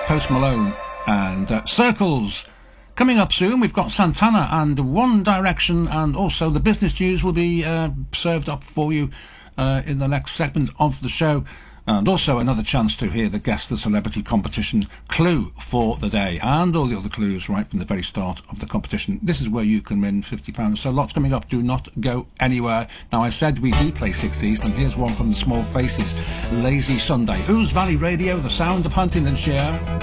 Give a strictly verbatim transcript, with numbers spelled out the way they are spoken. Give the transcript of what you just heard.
Post Malone and uh, Circles. Coming up soon, we've got Santana and One Direction, and also the business news will be uh, served up for you uh, in the next segment of the show. And also another chance to hear the Guess the Celebrity competition clue for the day, and all the other clues right from the very start of the competition. This is where you can win fifty pounds. So lots coming up. Do not go anywhere. Now, I said we do play sixties, and here's one from the Small Faces, Lazy Sunday. Ooze Valley Radio, the sound of Huntingdonshire.